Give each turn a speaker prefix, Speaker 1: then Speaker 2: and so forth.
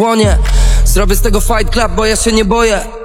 Speaker 1: Płonie, zrobię z tego fight club, bo ja się nie boję.